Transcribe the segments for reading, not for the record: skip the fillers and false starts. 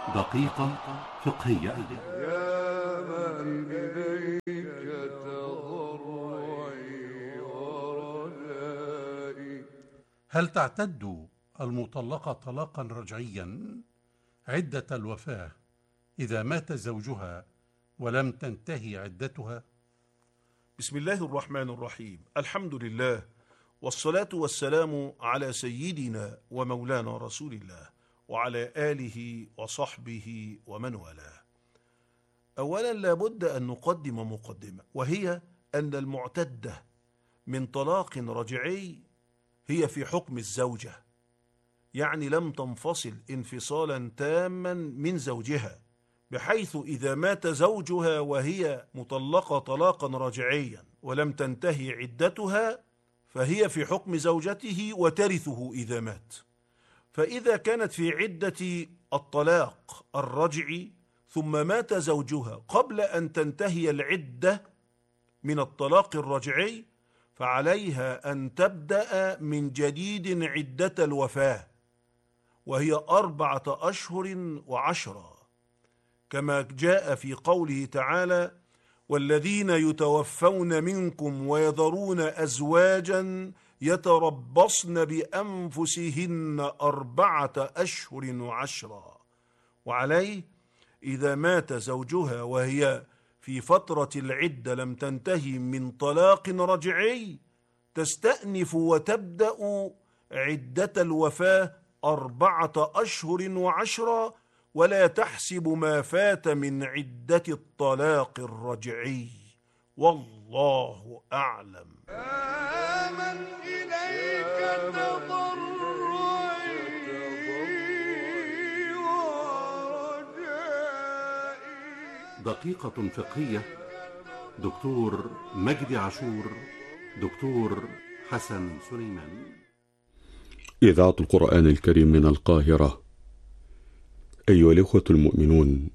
دقيقة فقهية. يا من إليك تضرعي ورجائي. هل تعتد المطلقة طلاقا رجعيا عدة الوفاة إذا مات زوجها ولم تنتهي عدتها؟ بسم الله الرحمن الرحيم. الحمد لله، والصلاة والسلام على سيدنا ومولانا رسول الله وعلى آله وصحبه ومن والاه. أولا لابد أن نقدم مقدمة، وهي أن المعتدة من طلاق رجعي هي في حكم الزوجة، يعني لم تنفصل انفصالا تاما من زوجها، بحيث إذا مات زوجها وهي مطلقة طلاقا رجعيا ولم تنتهي عدتها فهي في حكم زوجته وترثه إذا مات. فإذا كانت في عدة الطلاق الرجعي ثم مات زوجها قبل أن تنتهي العدة من الطلاق الرجعي فعليها أن تبدأ من جديد عدة الوفاة، وهي 4 أشهر و10، كما جاء في قوله تعالى: والذين يتوفون منكم ويذرون أزواجا يتربصن بأنفسهن 4 أشهر و10. وعليه إذا مات زوجها وهي في فترة العدة لم تنتهي من طلاق رجعي تستأنف وتبدأ عدة الوفاة 4 أشهر و10، ولا تحسب ما فات من عدة الطلاق الرجعي، والله أعلم. يا من إليك تضرعي ورجائي. دقيقة فقهية. دكتور مجدي عاشور، دكتور حسن سليمان. إذاعة القرآن الكريم من القاهرة. أيها الإخوة المؤمنون،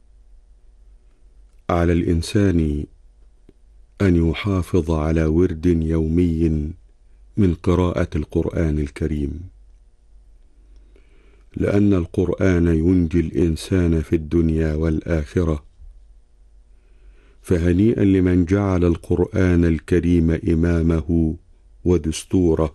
على الإنسان أن يحافظ على ورد يومي من قراءة القرآن الكريم، لأن القرآن ينجي الإنسان في الدنيا والآخرة. فهنيئا لمن جعل القرآن الكريم إمامه ودستوره.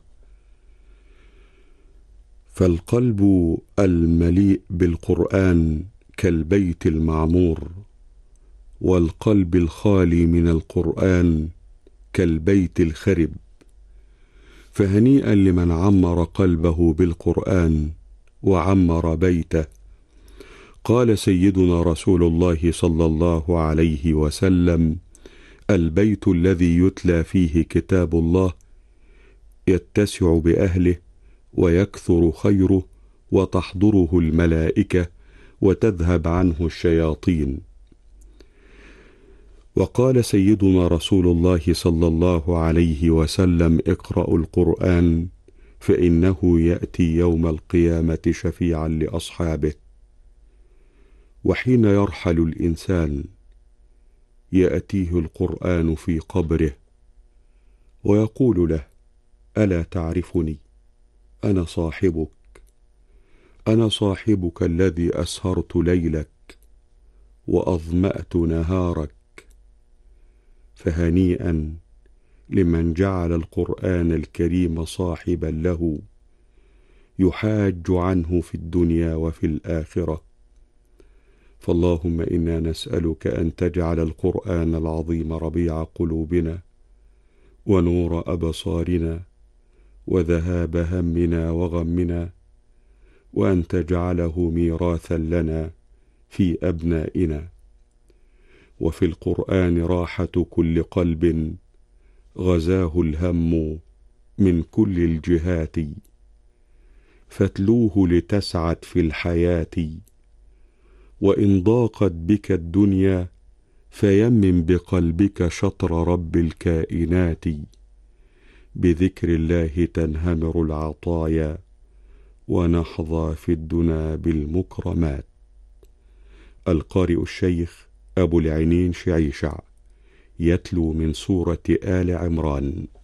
فالقلب المليء بالقرآن كالبيت المعمور، والقلب الخالي من القرآن كالبيت الخرب. فهنيئا لمن عمر قلبه بالقرآن وعمر بيته. قال سيدنا رسول الله صلى الله عليه وسلم: البيت الذي يتلى فيه كتاب الله يتسع بأهله ويكثر خيره وتحضره الملائكة وتذهب عنه الشياطين. وقال سيدنا رسول الله صلى الله عليه وسلم: اقرأوا القرآن فإنه يأتي يوم القيامة شفيعا لأصحابه. وحين يرحل الإنسان يأتيه القرآن في قبره ويقول له: ألا تعرفني؟ أنا صاحبك الذي أسهرت ليلك وأظمأت نهارك. فهنيئا لمن جعل القرآن الكريم صاحبا له يحاج عنه في الدنيا وفي الآخرة. فاللهم إنا نسألك أن تجعل القرآن العظيم ربيع قلوبنا ونور أبصارنا وذهاب همنا وغمنا، وأن تجعله ميراثا لنا في أبنائنا. وفي القرآن راحة كل قلب غزاه الهم من كل الجهات، فاتلوه لتسعد في الحياة. وإن ضاقت بك الدنيا فيمن بقلبك شطر رب الكائنات. بذكر الله تنهمر العطايا ونحظى في الدنا بالمكرمات. القارئ الشيخ أبو العينين شعيشع يتلو من سورة آل عمران.